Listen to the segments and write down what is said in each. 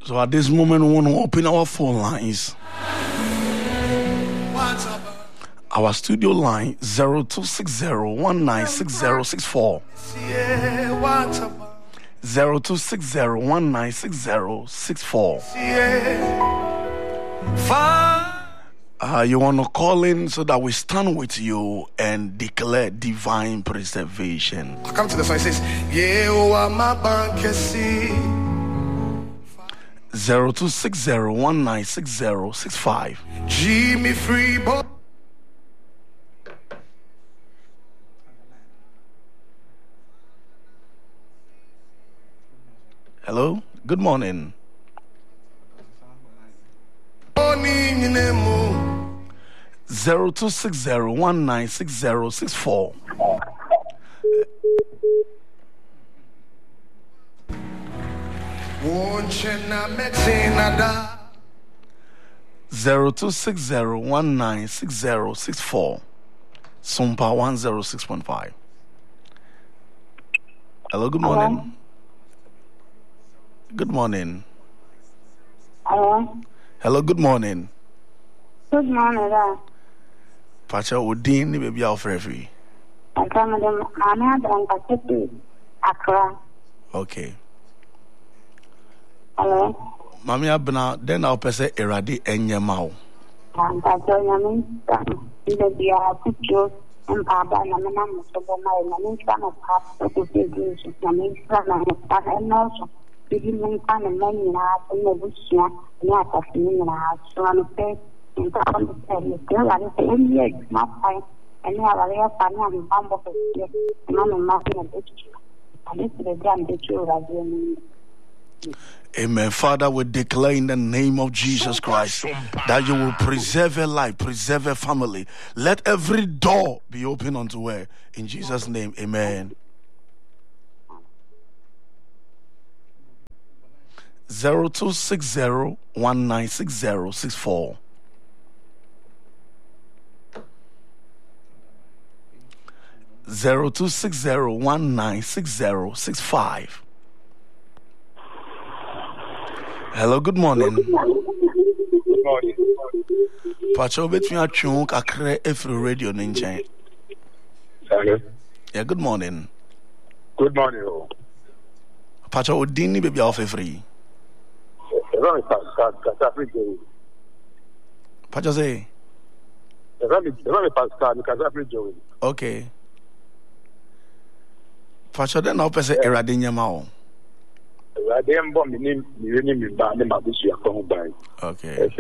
So at this moment, we want to open our phone lines. Our studio line 0260196064. 0260196064. You want to call in so that we stand with you and declare divine preservation. I come to the song, it says, my bank 0260196065. Jimmy free boy. Hello, good morning. 0260196064. Won't you not make that? 0260196064. Sumpa 106.5. Hello, good morning. Hello? Good morning. Hello? Hello, good morning. Good morning, Pacha Udin ni baby Alfrefi. I'm coming to Pacific, Accra. Okay. Hello? Mami abna then I'll pese eradi enyemao. I'm Yamin, the Bia Picture, and Papa, and I'm so my son of half of the business, and also giving fun and money in our in the bush, not a feeling in our house. So I'm afraid in the still, I say, it's not fine. And you have a real fun and bumble of it, and I'm marking a picture. And this is the damn picture of you. Amen. Father, we declare in the name of Jesus Christ that you will preserve her life, preserve her family. Let every door be open unto her. In Jesus' name, amen. 0260196064. 0260196065. Hello, good morning. Good morning. Pacho between a chunk akre every radio ninja. Hello. Yeah, good morning. Good morning. Oh. Pacho Udini baby off free. Pacho say. Okay. Pacho then I'll pese eradinya mao. Okay.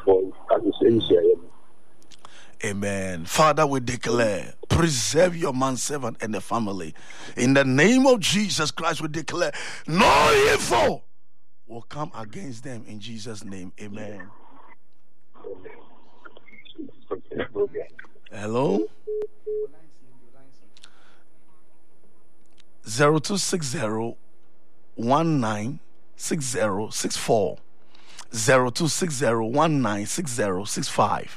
Amen. Father, we declare, preserve your manservant and the family. In the name of Jesus Christ, we declare, no evil will come against them in Jesus' name. Amen. Hello? 0260196064. 0260196065.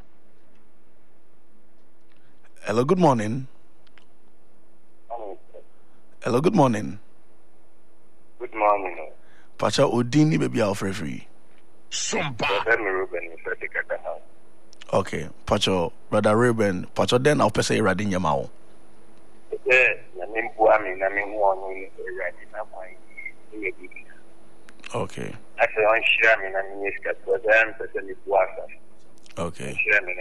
Hello, good morning. Hello, good morning. Good morning. Pacha Odini baby Alfred. Okay, Pacho, Brother Ruben, Pacho then I'll say Radin Yamao. Okay. Okay.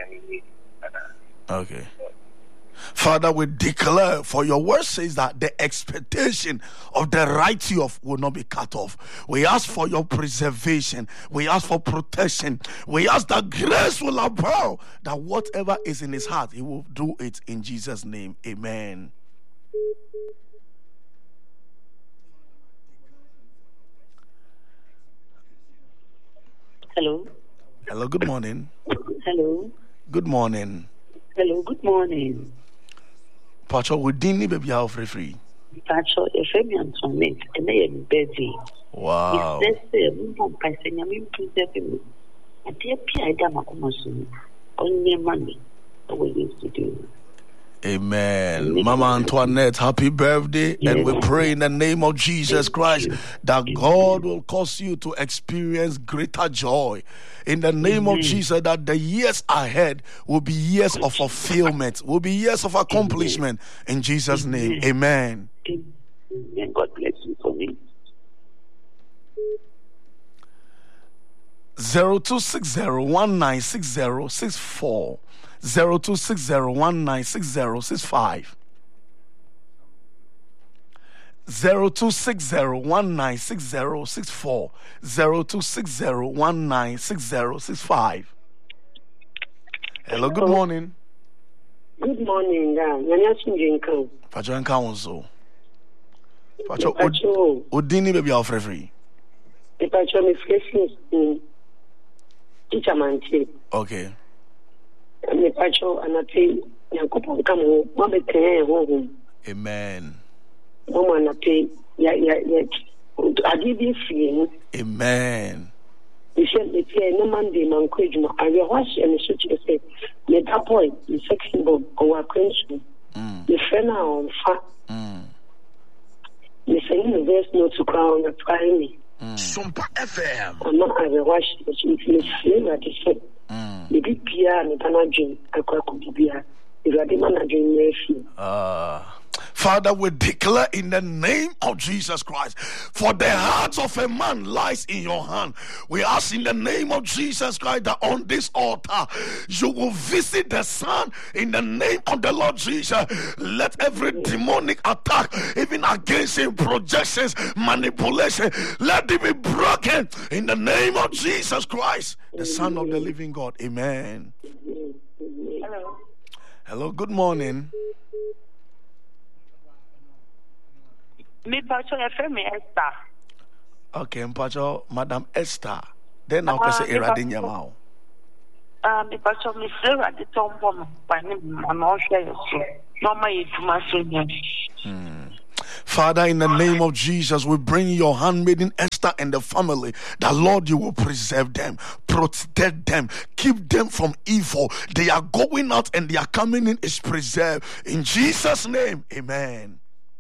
Okay. Father, we declare, for your word says that the expectation of the righteous will not be cut off. We ask for your preservation. We ask for protection. We ask that grace will abound, that whatever is in his heart, he will do it in Jesus' name. Amen. Hello. Hello, good morning. Hello. Good morning. Hello, good morning. Pacho, we didn't baby how free. Pacho, a Fabian Sonnet, and they are busy. Wow. Let's say, we don't pass any mean preserving. I dear Pierre Damacomoson, only money, what we used to do. Amen. Mama Antoinette, happy birthday. And we pray in the name of Jesus Christ that God will cause you to experience greater joy. In the name of Jesus, that the years ahead will be years of fulfillment, will be years of accomplishment. In Jesus' name, amen. God bless you for me. 0260-1960-64, 0260-1960-65, 0260-1960-64, 0260-1960-65. Hello, good morning. Good morning, Pacho Nkanzo. Pacho Odini baby Alfredi. Pacho me facing teacher man. Okay. Me Pacho anape Yankopon kamo mama ten home. Amen. Mama anape ya adibi free. Amen. We said the fear no man be man kujuma. I will wash and such a say. Me that boy the sexy bomb or quench. The friend on fat. Me say universe no to crown and try me. Sumpa FM. I'm not I will wash the flavor the same. The big Pia and the Panajin, I could be a managing. Father, we declare in the name of Jesus Christ, for the heart of a man lies in your hand. We ask in the name of Jesus Christ that on this altar you will visit the son in the name of the Lord Jesus. Let every demonic attack, even against him, projections, manipulation, let it be broken in the name of Jesus Christ, the Son of the living God. Amen. Hello. Hello, good morning. Me Pacho FM Esther. Okay, Mpacho, Madam Esther. Then I'll say Eradin Yamao. Me Pacho me Sarah the Tom by name and all share no my Father, in the name of Jesus, we bring your handmaiden Esther and the family. That Lord, you will preserve them, protect them, keep them from evil. They are going out and they are coming in is preserved. In Jesus' name, amen.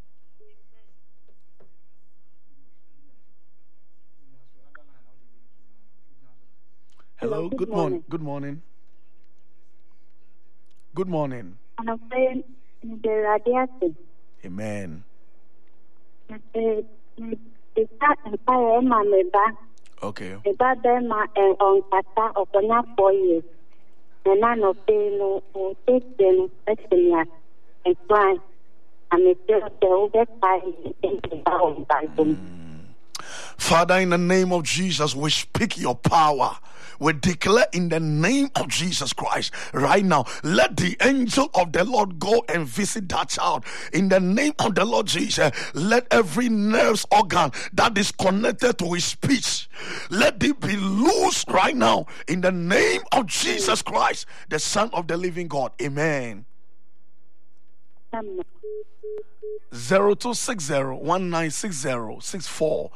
Hello, good morning. Good morning. Good morning. Amen. Okay. Father, in the name of Jesus, we speak your power. We declare in the name of Jesus Christ right now, let the angel of the Lord go and visit that child. In the name of the Lord Jesus, let every nerves organ that is connected to his speech, let it be loose right now. In the name of Jesus Christ, the Son of the living God. Amen. 0260-1960-64,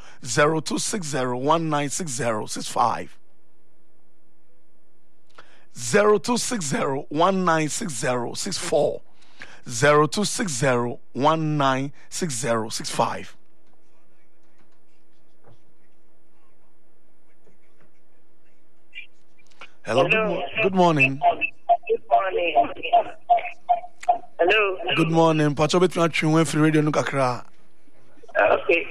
0260-1960-65, 0260-1960-64, 0260-1960-65. Hello, good morning. Good morning. Hello. Good morning. Pacho between Chunwe free radio nukakra. Okay.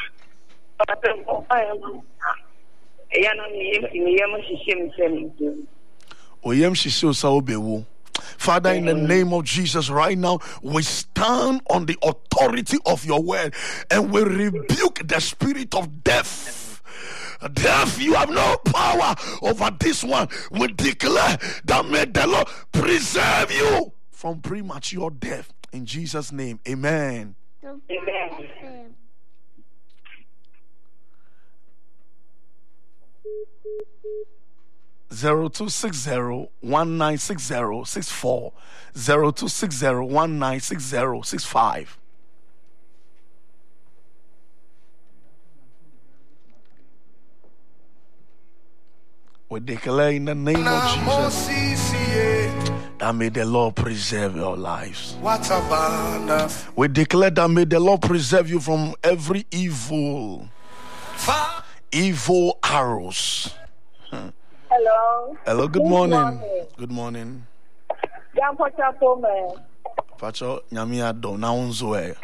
Oyem shisho sa obewo. Father, in the name of Jesus, right now, we stand on the authority of your word and we rebuke the spirit of death. Death, you have no power over this one. We declare that may the Lord preserve you from premature death. In Jesus' name, amen. Amen. 0260-1960-64, 0260-1960-65. We declare in the name of Jesus And may the Lord preserve your lives. What about We declare that may the Lord preserve you from every evil arrows. Hello. Hello, good morning. Good morning. Pacho, nyami ado na unzo e.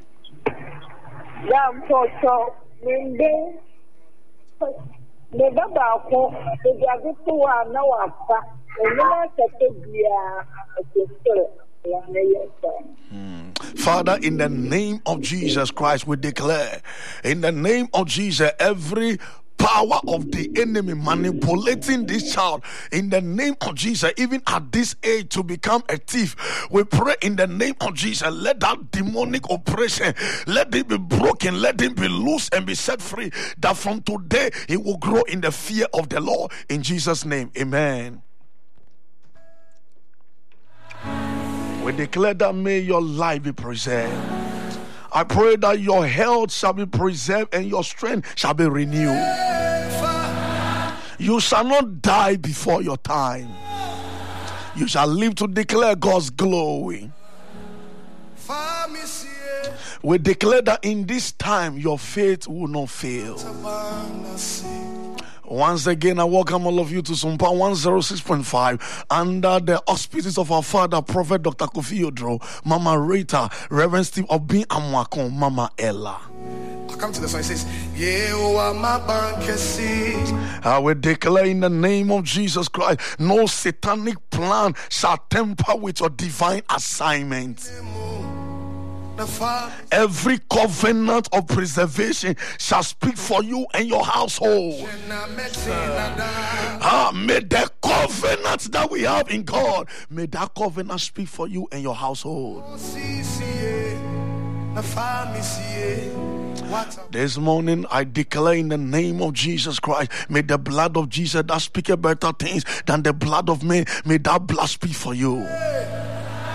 Father, in the name of Jesus Christ, we declare, in the name of Jesus, every power of the enemy manipulating this child, in the name of Jesus, even at this age, to become a thief, we pray in the name of Jesus, let that demonic oppression, let it be broken, let him be loose and be set free, that from today he will grow in the fear of the Lord. In Jesus' name, amen. We declare that may your life be preserved. I pray that your health shall be preserved and your strength shall be renewed. You shall not die before your time. You shall live to declare God's glory. We declare that in this time your faith will not fail. Once again, I welcome all of you to Sumpa 106.5 under the auspices of our father, Prophet Dr. Kofi Odro, Mama Rita, Reverend Steve Obin Amwakon, Mama Ella. I'll come to this one. It says, I will declare in the name of Jesus Christ, no satanic plan shall tamper with your divine assignment. Every covenant of preservation shall speak for you and your household. May the covenant that we have in God, may that covenant speak for you and your household. This morning I declare in the name of Jesus Christ, may the blood of Jesus that speaketh better things than the blood of men, may that blood speak for you.